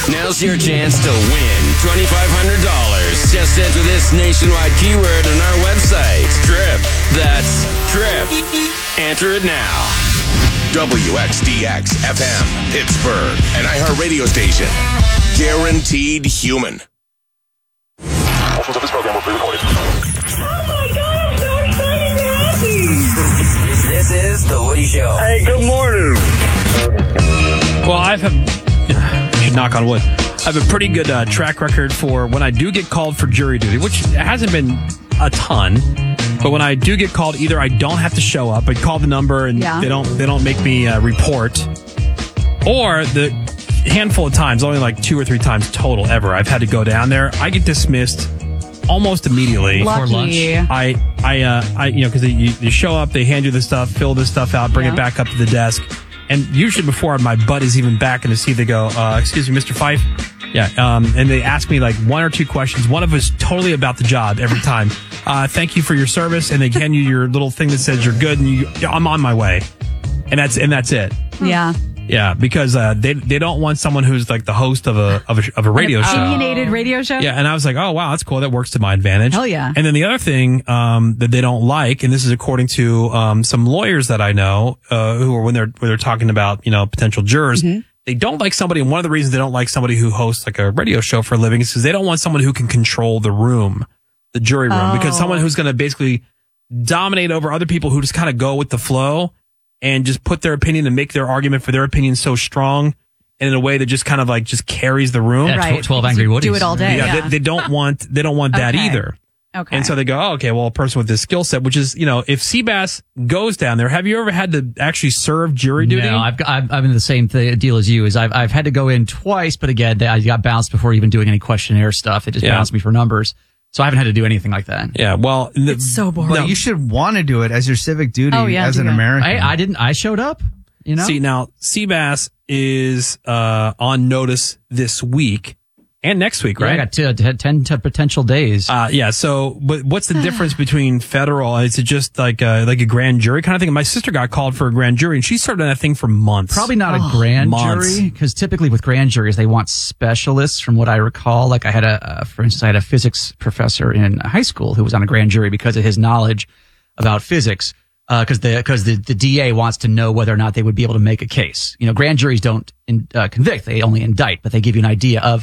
Now's your chance to win $2,500. Just enter this nationwide keyword on our website. Trip. That's Trip. Enter it now. WXDX FM, Pittsburgh, an iHeartRadio station. Guaranteed human. Portions of this program were pre-recorded. Oh my God, I'm so excited to have you. This is The Woody Show. Hey, good morning. Well, I should knock on wood. I have a pretty good track record for when I do get called for jury duty, which hasn't been a ton. But when I do get called, either I don't have to show up, I call the number and they don't make me report, or the handful of times, only like 2 or 3 times total ever, I've had to go down there. I get dismissed almost immediately. Lucky. Before lunch. I because you show up, they hand you the stuff, fill this stuff out, bring it back up to the desk. And usually before my butt is even back in the seat, they go, excuse me, Mr. Fife? Yeah. And they ask me like 1 or 2 questions. One of us totally about the job every time. Thank you for your service. And they hand you your little thing that says you're good and I'm on my way. And that's it. Yeah. Yeah, because they don't want someone who's like the host of a radio show. Opinionated radio show? Yeah, and I was like, oh, wow, that's cool. That works to my advantage. Hell yeah. And then the other thing that they don't like, and this is according to some lawyers that I know who are when they're talking about, potential jurors, they don't like somebody, and one of the reasons they don't like somebody who hosts like a radio show for a living is because they don't want someone who can control the room, the jury room, because someone who's going to basically dominate over other people who just kind of go with the flow and just put their opinion and make their argument for their opinion so strong and in a way that just kind of like just carries the room. Yeah, Right. 12 Angry Woodies. Do it all day. Yeah, they don't want that Okay. either. Okay. And so they go, oh, okay, well, a person with this skill set, which is, if Seabass goes down there, have you ever had to actually serve jury duty? No, I'm in the same deal as you. Is I've had to go in twice, but again, I got bounced before even doing any questionnaire stuff. It just bounced me for numbers. So I haven't had to do anything like that. Yeah, well, It's so boring. Well, you should want to do it as your civic duty as an American. I didn't. I showed up. See, now, Seabass is on notice this week and next week, right? I got 10 potential days. Yeah, so but what's the difference between federal? Is it just like a grand jury kind of thing? My sister got called for a grand jury, and she served on that thing for months. Probably not a grand jury, because typically with grand juries, they want specialists, from what I recall. Like I had for instance, I had a physics professor in high school who was on a grand jury because of his knowledge about physics. Because the DA wants to know whether or not they would be able to make a case. Grand juries don't convict; they only indict, but they give you an idea of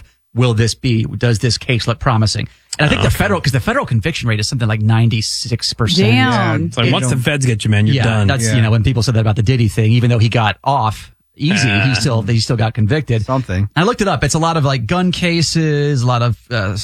does this case look promising? And I think because the federal conviction rate is something like 96%. Damn. It's like once the feds get you, man, you're done. That's when people said that about the Diddy thing, even though he got off easy, he still got convicted. Something. I looked it up. It's a lot of like gun cases, a lot of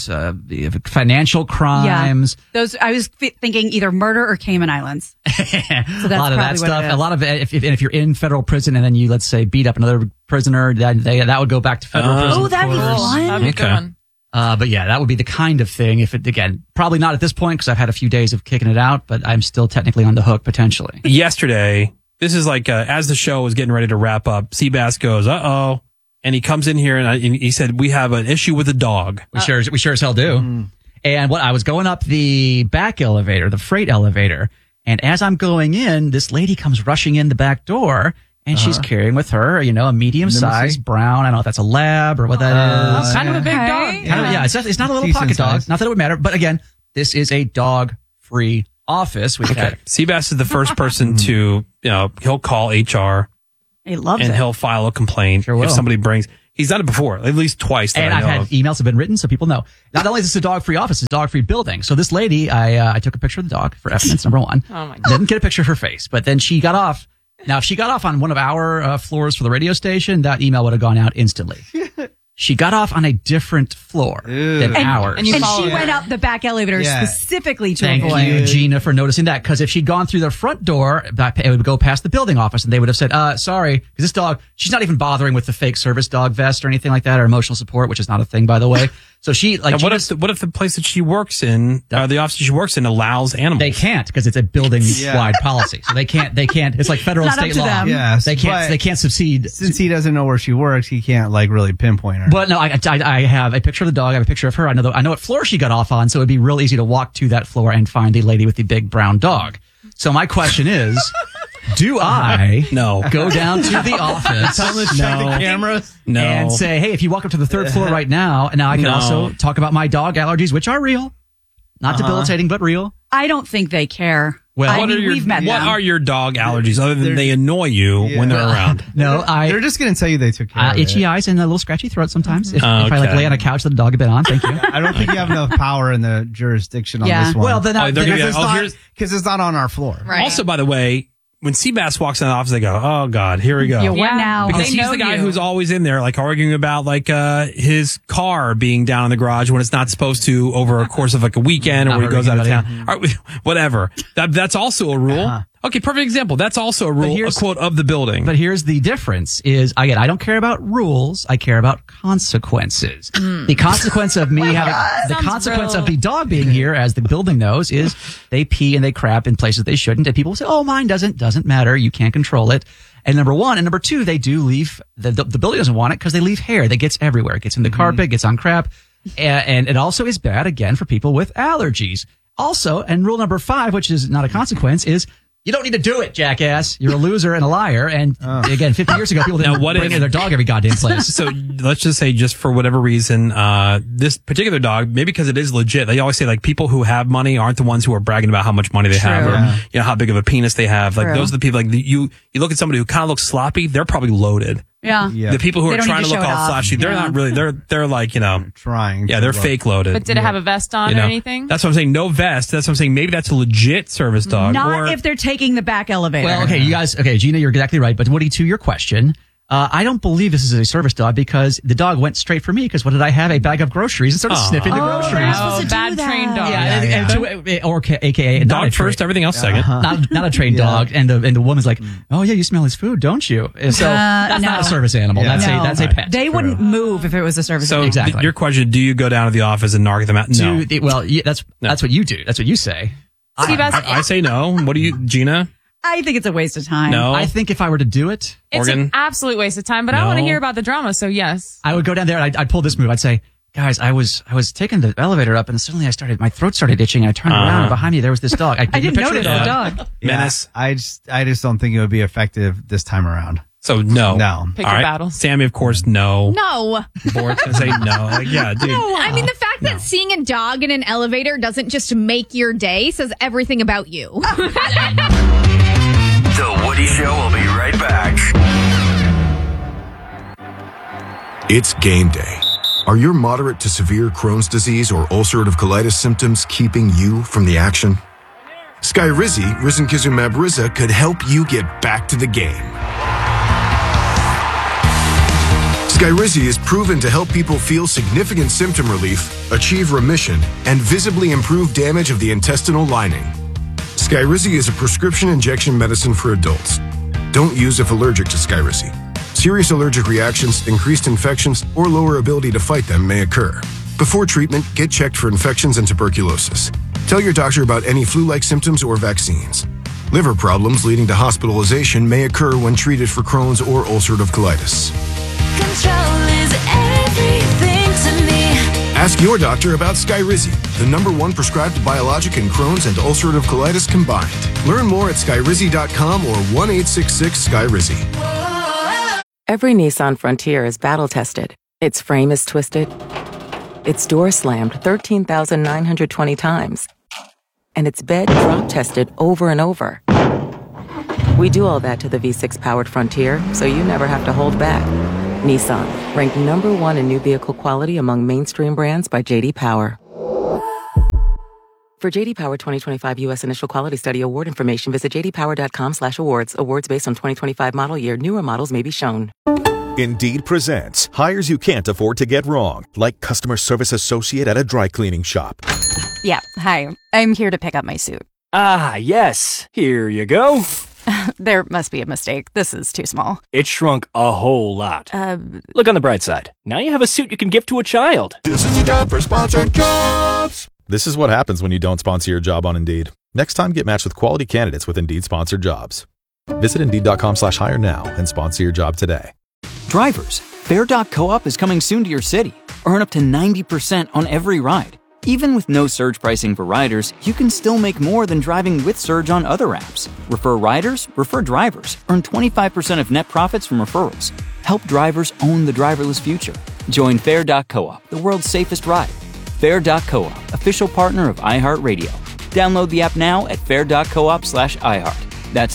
financial crimes. Yeah. Those I was thinking either murder or Cayman Islands. So that's a lot of that stuff. A lot of if you're in federal prison and then you, let's say, beat up another prisoner, that would go back to federal prison. Oh, that'd be fun. That'd be a good one. But yeah, that would be the kind of thing. If it, again, probably not at this point because I've had a few days of kicking it out, but I'm still technically on the hook potentially. Yesterday, this is like as the show was getting ready to wrap up, Seabass goes, uh-oh. And he comes in here and he said, we have an issue with a dog. We sure as hell do. And I was going up the back elevator, the freight elevator, and as I'm going in, this lady comes rushing in the back door. And she's carrying with her, a medium-sized brown. I don't know if that's a lab or what that is. Kind of a big dog. It's not a little Decent pocket dog. size. Not that it would matter. But again, this is a dog-free office. Okay. Seabass is the first person to, he'll call HR He loves and it. he'll file a complaint Sure will. if somebody brings. He's done it before, at least twice. That And I I've know had of. emails have been written so people know. Not only is this a dog-free office, it's a dog-free building. So this lady, I took a picture of the dog for evidence, number one. Oh my God. Didn't get a picture of her face, but then she got off. Now, if she got off on one of our floors for the radio station, that email would have gone out instantly. She got off on a different floor than ours. And you And followed she her. went up the back elevator Yeah. specifically to Thank avoid. you, Gina, for noticing that. Because if she'd gone through the front door, it would go past the building office, and they would have said, sorry, because this dog, she's not even bothering with the fake service dog vest or anything like that, or emotional support, which is not a thing, by the way. So she, like, Now, what if the place that she works in, the office she works in, allows animals? they can't, because it's a building-wide policy. So they can't, it's like federal It's not and up state to law. them. Yes, They can't succeed. Since he doesn't know where she works, he can't really pinpoint her. But no, I have a picture of the dog. I have a picture of her. I know what floor she got off on, so it'd be real easy to walk to that floor and find the lady with the big brown dog. So my question is, Do I No. go down to the office Tell them to check the cameras. No. and say, hey, if you walk up to the third floor right now, and now I can No. also talk about my dog allergies, which are real. Not debilitating, but real. I don't think they care. Well, I what mean, are your, we've met what them. are your dog allergies other than they annoy you when they're around? No, They're just going to tell you they took care of itchy it. eyes and a little scratchy throat sometimes. If I like Okay. lay on a couch that the dog had been on, thank you. I don't think you have enough power in the jurisdiction on Yeah. this one. Well, then they're gonna be- because it's not on our floor. Right. Also, by the way, when Seabass walks in the office, they go, "Oh God, here we go." Yeah, what now? Because They he's know the guy you. who's always in there, like arguing about like his car being down in the garage when it's not supposed to over a course of like a weekend or Not when he goes out of hurting town. All right, whatever. That's also a rule. Okay, perfect example. That's also a rule, a here's- quote of the building. But here's the difference is, again, I don't care about rules. I care about consequences. The consequence of me having, the consequence of the dog being here, as the building knows, is they pee and they crap in places they shouldn't. And people say, oh, mine doesn't matter. You can't control it. And number one. And number two, they do leave, the building doesn't want it because they leave hair that gets everywhere. It gets in the carpet, gets on crap. And it also is bad, again, for people with allergies. Also, and rule number 5, which is not a consequence, is you don't need to do it, jackass. You're a loser and a liar. And again, 50 years ago, people didn't bring in their dog every goddamn place. So let's just say, just for whatever reason, this particular dog, maybe because it is legit, they always say like people who have money aren't the ones who are bragging about how much money they have or you know how big of a penis they have. Like those are the people. Like you look at somebody who kind of looks sloppy, they're probably loaded. Yeah. The people who They are don't trying need to to look show it all off. flashy, they're not really. They're like Trying. Yeah, to they're look. fake loaded. But did it have a vest on You or know? anything? That's what I'm saying. No vest. That's what I'm saying. Maybe that's a legit service dog. Not or, if they're taking the back elevator. Well, okay, you guys, Gina, you're exactly right. But Woody, to your question, I don't believe this is a service dog because the dog went straight for me because what did I have? A bag of groceries and started sniffing the groceries. You're supposed to do bad that. trained dog. AKA not dog a first, everything else second. not a trained dog. And the woman's like, oh yeah, you smell his food, don't you? And so that's not a service animal. Yeah. That's a pet. They wouldn't move if it was a service So animal. Exactly. your question: do you go down to the office and knock them out? No. That's what you do. That's what you say. I say no. What do you, Gina? I think it's a waste of time. No. I think if I were to do it, It's Morgan? an absolute waste of time, but I No. want to hear about the drama, so yes. I would go down there and I'd pull this move. I'd say, guys, I was taking the elevator up and suddenly my throat started itching and I turned around and behind me there was this dog. I didn't notice the dog. Menace. I just don't think it would be effective this time around. So no. No. Pick All your right. battles. Sammy, of course, no. No. Boris gonna say no. Like, yeah, dude. No, I mean, the fact that seeing a dog in an elevator doesn't just make your day says everything about you. The Woody Show will be right back. It's game day. Are your moderate to severe Crohn's disease or ulcerative colitis symptoms keeping you from the action? Skyrizi, risankizumab Riza, could help you get back to the game. Skyrizi is proven to help people feel significant symptom relief, achieve remission, and visibly improve damage of the intestinal lining. Skyrizi is a prescription injection medicine for adults. Don't use if allergic to Skyrizi. Serious allergic reactions, increased infections, or lower ability to fight them may occur. Before treatment, get checked for infections and tuberculosis. Tell your doctor about any flu-like symptoms or vaccines. Liver problems leading to hospitalization may occur when treated for Crohn's or ulcerative colitis. Control is everything to me. Ask your doctor about Skyrizi, the #1 prescribed biologic in Crohn's and ulcerative colitis combined. Learn more at skyrizi.com or 1-866-SKYRIZI. Every Nissan Frontier is battle-tested. Its frame is twisted. Its door slammed 13,920 times. And its bed drop-tested over and over. We do all that to the V6-powered Frontier, so you never have to hold back. Nissan, ranked #1 in new vehicle quality among mainstream brands by J.D. Power. For J.D. Power 2025 U.S. Initial Quality Study award information, visit jdpower.com/awards. Awards based on 2025 model year. Newer models may be shown. Indeed presents hires you can't afford to get wrong, like customer service associate at a dry cleaning shop. Yeah, hi. I'm here to pick up my suit. Ah, yes. Here you go. There must be a mistake. This is too small. It shrunk a whole lot. Look on the bright side. Now you have a suit you can give to a child. This is your job for sponsored jobs. This is what happens when you don't sponsor your job on Indeed. Next time, get matched with quality candidates with Indeed sponsored jobs. Visit Indeed.com/hire now and sponsor your job today. Drivers, Fair.coop is coming soon to your city. Earn up to 90% on every ride. Even with no surge pricing for riders, you can still make more than driving with Surge on other apps. Refer riders, refer drivers. Earn 25% of net profits from referrals. Help drivers own the driverless future. Join Fair.coop, the world's safest ride. Fair.coop, official partner of iHeartRadio. Download the app now at fair.coop/iHeart. That's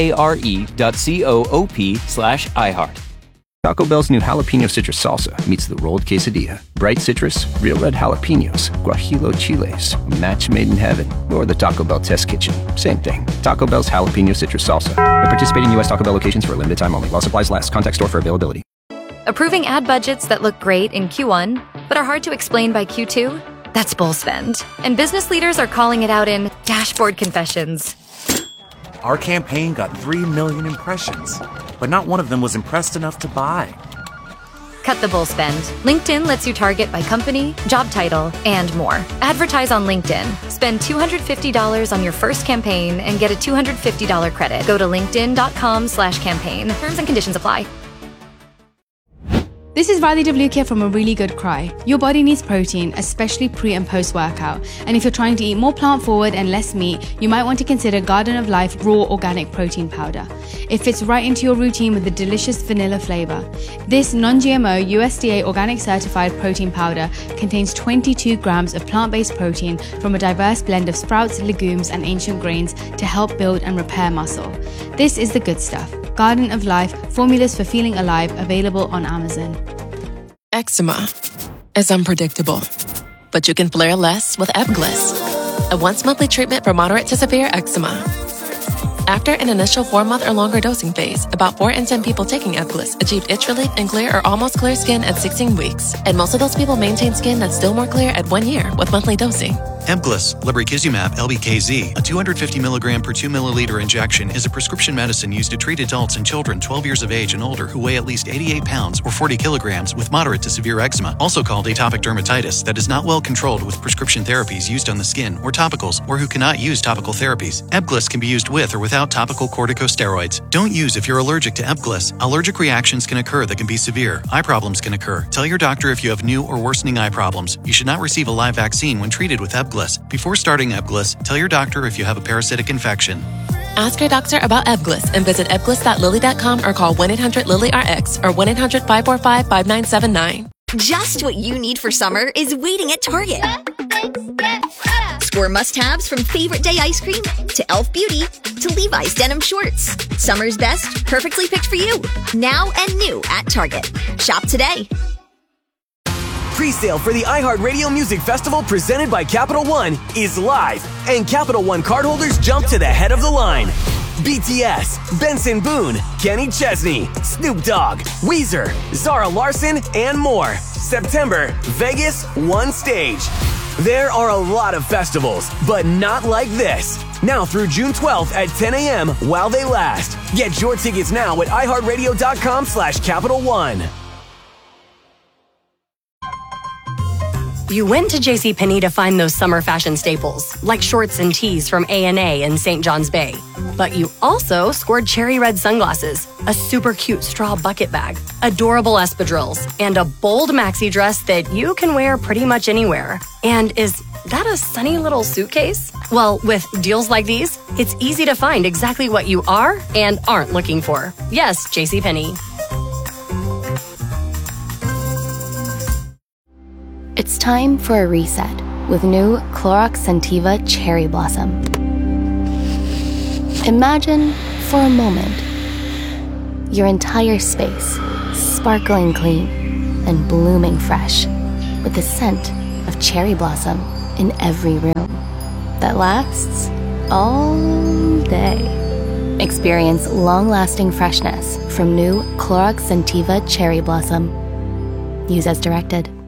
FARE.coop/iHeart. Taco Bell's new jalapeno citrus salsa meets the rolled quesadilla. Bright citrus, real red jalapenos, guajillo chiles, a match made in heaven, or the Taco Bell test kitchen. Same thing. Taco Bell's jalapeno citrus salsa. At participating U.S. Taco Bell locations for a limited time only. While supplies last. Contact store for availability. Approving ad budgets that look great in Q1, but are hard to explain by Q2? That's bull spend. And business leaders are calling it out in Dashboard Confessions. Our campaign got 3 million impressions, but not one of them was impressed enough to buy. Cut the bull spend. LinkedIn lets you target by company, job title, and more. Advertise on LinkedIn. Spend $250 on your first campaign and get a $250 credit. Go to linkedin.com/campaign. Terms and conditions apply. This is Riley Devlukia from A Really Good Cry. Your body needs protein, especially pre and post workout. And if you're trying to eat more plant forward and less meat, you might want to consider Garden of Life Raw Organic Protein Powder. It fits right into your routine with a delicious vanilla flavor. This non-GMO USDA organic certified protein powder contains 22 grams of plant-based protein from a diverse blend of sprouts, legumes, and ancient grains to help build and repair muscle. This is the good stuff. Garden of Life, formulas for feeling alive, available on Amazon. Eczema is unpredictable, but you can flare less with Ebglyss, a once-monthly treatment for moderate to severe eczema. After an initial 4-month or longer dosing phase, about 4 in 10 people taking Ebglyss achieved itch relief and clear or almost clear skin at 16 weeks, and most of those people maintain skin that's still more clear at 1 year with monthly dosing. Ebglyss, lebrikizumab LBKZ, a 250 milligram per 2 milliliter injection, is a prescription medicine used to treat adults and children 12 years of age and older who weigh at least 88 pounds or 40 kilograms with moderate to severe eczema, also called atopic dermatitis, that is not well controlled with prescription therapies used on the skin or topicals, or who cannot use topical therapies. Ebglyss can be used with or without topical corticosteroids. Don't use if you're allergic to Ebglyss. Allergic reactions can occur that can be severe. Eye problems can occur. Tell your doctor if you have new or worsening eye problems. You should not receive a live vaccine when treated with Ebglyss. Before starting Ebglyss, tell your doctor if you have a parasitic infection. Ask your doctor about Ebglyss and visit ebglyss.lilly.com or call 1-800-LILY-RX or 1-800-545-5979. Just what you need for summer is waiting at Target. Score must-haves from favorite day ice cream to Elf Beauty to Levi's denim shorts. Summer's best, perfectly picked for you. Now and new at Target. Shop today. Pre-sale for the iHeartRadio Music Festival presented by Capital One is live, and Capital One cardholders jump to the head of the line. BTS, Benson Boone, Kenny Chesney, Snoop Dogg, Weezer, Zara Larsson, and more. September, Vegas, one stage. There are a lot of festivals, but not like this. Now through June 12th at 10 a.m. while they last. Get your tickets now at iHeartRadio.com/Capital One. You went to JCPenney to find those summer fashion staples, like shorts and tees from A&A and St. John's Bay. But you also scored cherry red sunglasses, a super cute straw bucket bag, adorable espadrilles, and a bold maxi dress that you can wear pretty much anywhere. And is that a sunny little suitcase? Well, with deals like these, it's easy to find exactly what you are and aren't looking for. Yes, JCPenney. It's time for a reset with new Clorox Scentiva Cherry Blossom. Imagine, for a moment, your entire space sparkling clean and blooming fresh with the scent of cherry blossom in every room that lasts all day. Experience long-lasting freshness from new Clorox Scentiva Cherry Blossom. Use as directed.